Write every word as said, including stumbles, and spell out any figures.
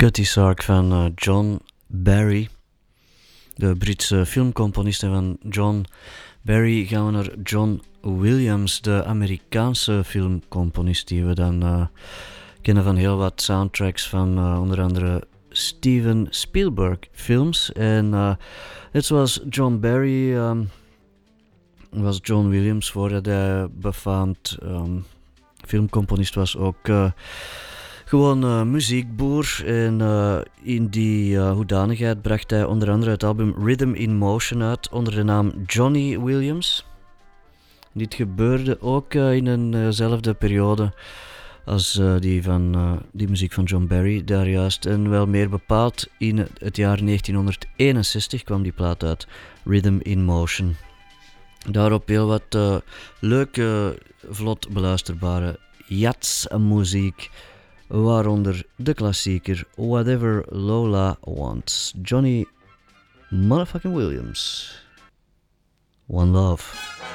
Cutty Sark van uh, John Barry, de Britse filmcomponist. En van John Barry gaan we naar John Williams, de Amerikaanse filmcomponist die we dan uh, kennen van heel wat soundtracks van uh, onder andere Steven Spielberg films. En uh, net zoals John Barry um, was John Williams, voordat hij befaamd um, filmcomponist was, ook uh, gewoon uh, muziekboer. En uh, in die uh, hoedanigheid bracht hij onder andere het album Rhythm in Motion uit onder de naam Johnny Williams. Dit gebeurde ook uh, in eenzelfde uh, periode als uh, die, van, uh, die muziek van John Barry daar juist. En wel meer bepaald in het jaar negentienhonderdeenenzestig kwam die plaat uit, Rhythm in Motion. Daarop heel wat uh, leuke, vlot beluisterbare jazzmuziek, waaronder de klassieker Whatever Lola Wants. Johnny motherfucking Williams. One Love.